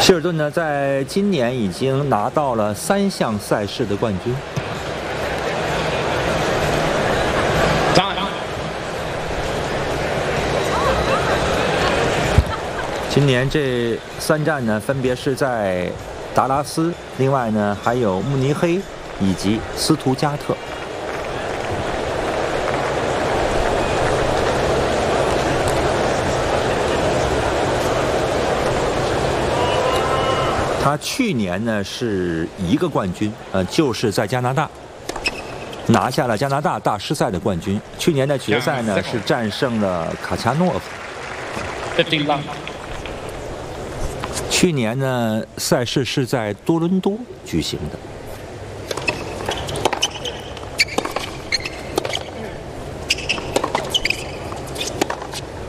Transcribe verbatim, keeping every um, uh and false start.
希尔顿呢，在今年已经拿到了三项赛事的冠军。今年这三站呢，分别是在达拉斯，另外呢还有慕尼黑以及斯图加特。他去年呢是一个冠军，呃，就是在加拿大拿下了加拿大大师赛的冠军。去年的决赛呢是战胜了卡恰诺夫。去年呢赛事是在多伦多举行的。